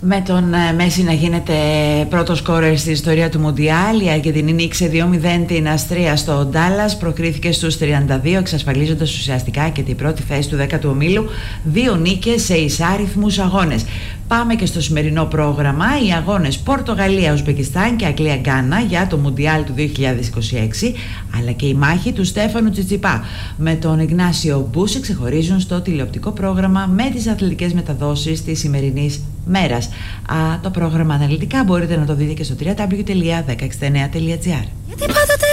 Με τον Μέση να γίνεται πρώτος σκόρερ στη ιστορία του Μουντιάλ, η Αργεντινή νίκησε 2-0 την Αστρία στο Ντάλλας, προκρίθηκε στους 32, εξασφαλίζοντας ουσιαστικά και την πρώτη θέση του 10ου ομίλου, 2 νίκες σε εισάριθμους αγώνες. Πάμε και στο σημερινό πρόγραμμα. Οι αγώνες Πορτογαλία, Ουσμπεκιστάν και Αγγλία Γκάνα για το Μουντιάλ του 2026, αλλά και η μάχη του Στέφανου Τσιτσιπά με τον Ιγνάσιο Μπούση ξεχωρίζουν στο τηλεοπτικό πρόγραμμα με τις αθλητικές μεταδόσεις της σημερινής μέρας. Το πρόγραμμα αναλυτικά μπορείτε να το δείτε και στο www.1069.gr.